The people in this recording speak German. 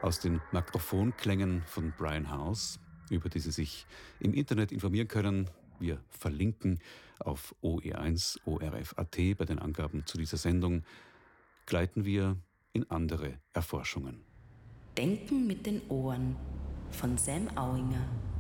Aus den Magnephonklängen von Brian House, über die Sie sich im Internet informieren können. Wir verlinken auf OE1 ORF.at bei den Angaben zu dieser Sendung. Gleiten wir in andere Erforschungen. Denken mit den Ohren von Sam Auinger.